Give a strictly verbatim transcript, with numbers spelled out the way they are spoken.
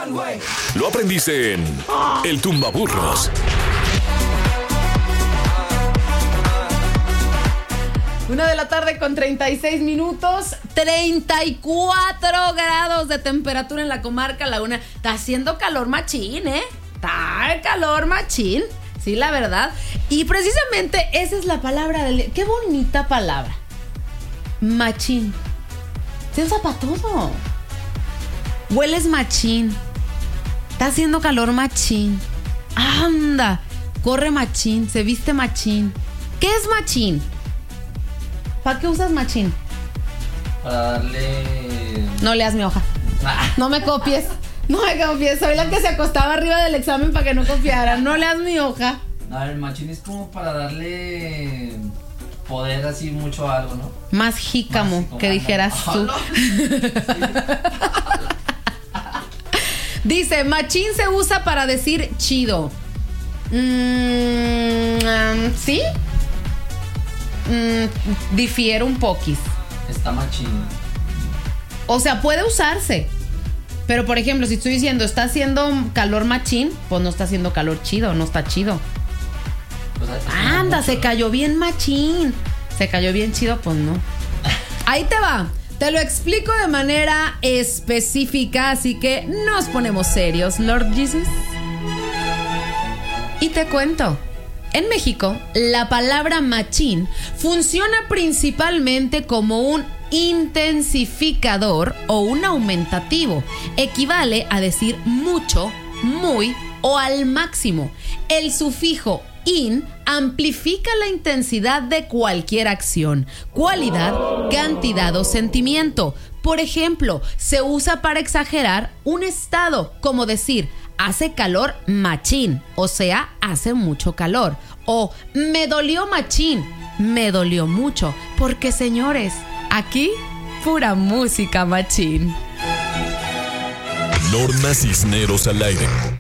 Lo aprendiste en El Tumbaburros. Una de la tarde con treinta y seis minutos, treinta y cuatro grados de temperatura en la comarca Laguna. Está haciendo calor machín, ¿eh? Está el calor machín, sí, la verdad. Y precisamente esa es la palabra del... ¡Qué bonita palabra! Machín. Se usa para todo. Hueles machín. Está haciendo calor machín. Anda, corre machín, se viste machín. ¿Qué es machín? ¿Para qué usas machín? Para darle... No leas mi hoja. Ah. No me copies. No me copies. Soy la que se acostaba arriba del examen para que no copiara. No leas mi hoja. A ver, el machín es como para darle poder así mucho a algo, ¿no? Más jícamo, Más que dijeras tú. Dice, machín se usa para decir chido. Mm, um, ¿Sí? Mm, difiero un poquis. Está machín. O sea, puede usarse. Pero, por ejemplo, si estoy diciendo está haciendo calor machín, pues no está haciendo calor chido, no está chido. Pues Anda, se cayó bien machín. Se cayó bien chido, pues no. Ahí te va. Te lo explico de manera específica, así que nos ponemos serios, Lord Jesus. Y te cuento. En México, la palabra machín funciona principalmente como un intensificador o un aumentativo. Equivale a decir mucho, muy o al máximo. El sufijo in amplifica la intensidad de cualquier acción, cualidad, cantidad o sentimiento. Por ejemplo, se usa para exagerar un estado, como decir hace calor machín, o sea, hace mucho calor. O me dolió machín, me dolió mucho. Porque, señores, aquí pura música machín. Norma Cisneros al aire.